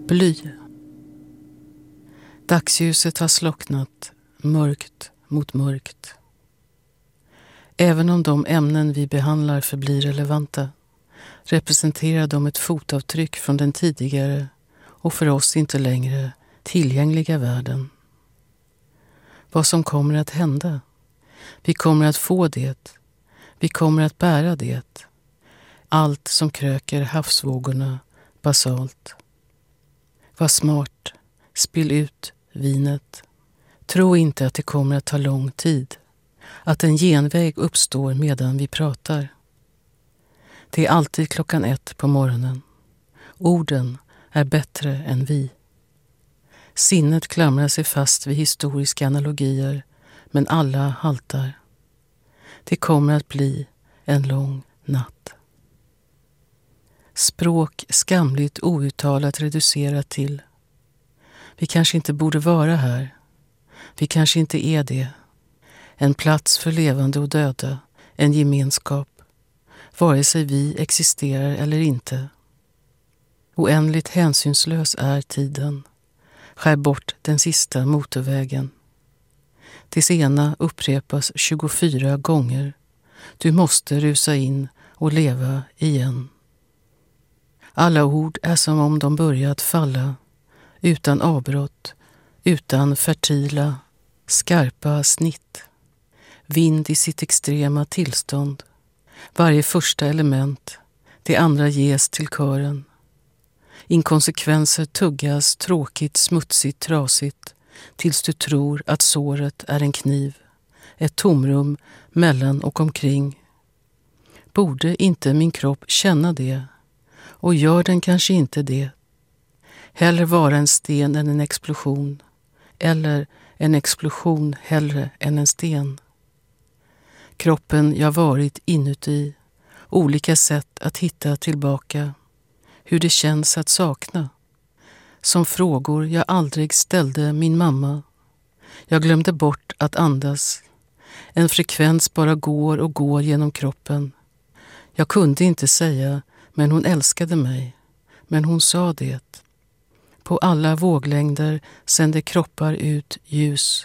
Bly. Dagsljuset har slocknat, mörkt mot mörkt. Även om de ämnen vi behandlar förblir relevanta, representerar de ett fotavtryck från den tidigare och för oss inte längre tillgängliga världen. Vad som kommer att hända? Vi kommer att få det. Vi kommer att bära det. Allt som kröker havsvågorna basalt. Var smart. Spill ut vinet. Tro inte att det kommer att ta lång tid. Att en genväg uppstår medan vi pratar. Det är alltid 1:00 på morgonen. Orden är bättre än vi. Sinnet klamrar sig fast vid historiska analogier, men alla haltar. Det kommer att bli en lång natt. Språk skamligt outtalat reducerat till: vi kanske inte borde vara här. Vi kanske inte är det. En plats för levande och döda, en gemenskap, vare sig vi existerar eller inte. Oändligt hänsynslös är tiden. Skär bort den sista motorvägen. Det sena upprepas 24 gånger. Du måste rusa in och leva igen. Alla ord är som om de börjat falla, utan avbrott, utan fertila, skarpa snitt. Vind i sitt extrema tillstånd. Varje första element, det andra ges till kören. Inkonsekvenser tuggas tråkigt, smutsigt, trasigt, tills du tror att såret är en kniv, ett tomrum mellan och omkring. Borde inte min kropp känna det? Och gör den kanske inte det? Hellre vara en sten än en explosion, eller en explosion hellre än en sten. Kroppen jag varit inuti, olika sätt att hitta tillbaka, hur det känns att sakna. Som frågor jag aldrig ställde min mamma. Jag glömde bort att andas. En frekvens bara går och går genom kroppen. Jag kunde inte säga, men hon älskade mig. Men hon sa det. På alla våglängder sände kroppar ut ljus.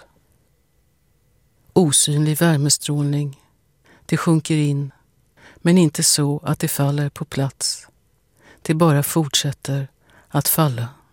Osynlig värmestrålning. Det sjunker in, men inte så att det faller på plats. Det bara fortsätter att falla.